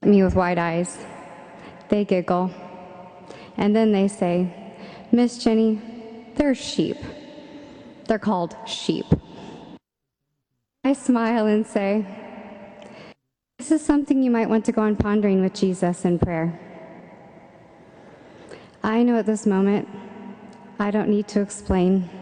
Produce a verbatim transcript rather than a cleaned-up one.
me with wide eyes. They giggle. And then they say, "Miss Jenny, they're sheep. They're called sheep." I smile and say, "This is something you might want to go on pondering with Jesus in prayer." I know at this moment, I don't need to explain.